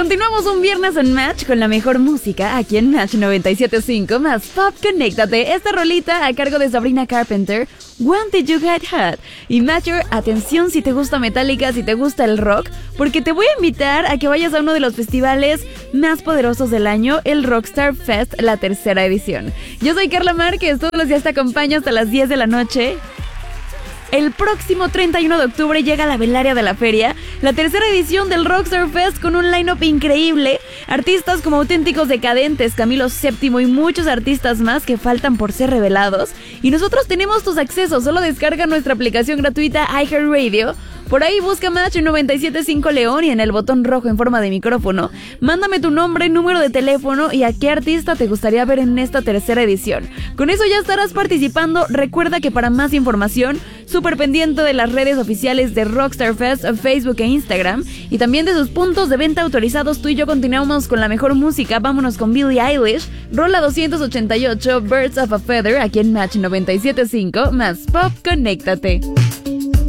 Continuamos un viernes en Match con la mejor música aquí en Match 97.5 más Pop. Conéctate. Esta rolita a cargo de Sabrina Carpenter, When Did You Get Hot? Y Matcher, atención si te gusta Metallica, si te gusta el rock, porque te voy a invitar a que vayas a uno de los festivales más poderosos del año, el Rockstar Fest, la tercera edición. Yo soy Carla Márquez, todos los días te acompaño hasta las 10 de la noche. El próximo 31 de octubre llega la velaria de la feria, la tercera edición del Rockstar Fest con un line-up increíble, artistas como Auténticos Decadentes, Camilo VII y muchos artistas más que faltan por ser revelados. Y nosotros tenemos tus accesos, solo descarga nuestra aplicación gratuita iHeartRadio. Por ahí busca Match 97.5 León y en el botón rojo en forma de micrófono, mándame tu nombre, número de teléfono y a qué artista te gustaría ver en esta tercera edición. Con eso ya estarás participando. Recuerda que para más información, súper pendiente de las redes oficiales de Rockstar Fest, Facebook e Instagram, y también de sus puntos de venta autorizados. Tú y yo continuamos con la mejor música. Vámonos con Billie Eilish, rola 288, Birds of a Feather, aquí en Match 97.5 más Pop. Conéctate.